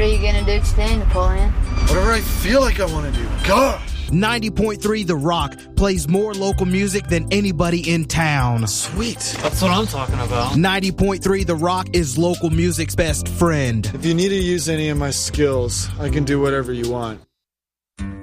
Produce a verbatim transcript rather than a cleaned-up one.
are you going to do today, Napoleon? Whatever I feel like I want to do. Gosh! ninety point three The Rock plays more local music than anybody in town. Sweet. That's what I'm talking about. ninety point three The Rock is local music's best friend. If you need to use any of my skills, I can do whatever you want.